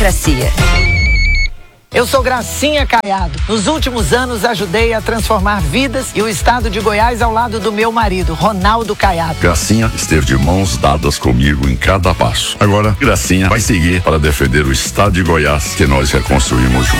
Democracia. Eu sou Gracinha Caiado. Nos últimos anos ajudei a transformar vidas e o estado de Goiás ao lado do meu marido, Ronaldo Caiado. Gracinha esteve de mãos dadas comigo em cada passo. Agora, Gracinha vai seguir para defender o estado de Goiás que nós reconstruímos juntos.